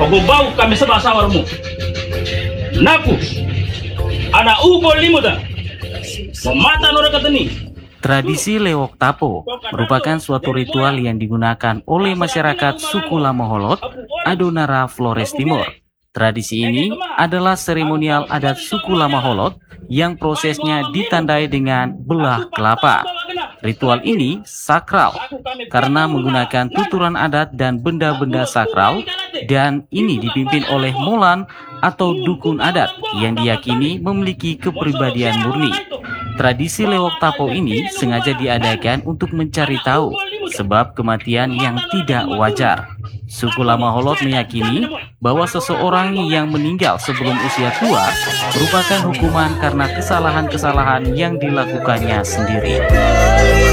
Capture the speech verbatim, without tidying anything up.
bau kami sebab sawarmu. Naku, ada ugo limuda, memata nora katani. Tradisi Lewok Tapo merupakan suatu ritual yang digunakan oleh masyarakat suku Lamaholot, Adonara, Flores Timur. Tradisi ini adalah seremonial adat suku Lamaholot yang prosesnya ditandai dengan belah kelapa. Ritual ini sakral karena menggunakan tuturan adat dan benda-benda sakral, dan ini dipimpin oleh molan atau dukun adat yang diyakini memiliki kepribadian murni. Tradisi Lewok Tapo ini sengaja diadakan untuk mencari tahu sebab kematian yang tidak wajar. Suku Lamaholot meyakini bahwa seseorang yang meninggal sebelum usia tua merupakan hukuman karena kesalahan-kesalahan yang dilakukannya sendiri.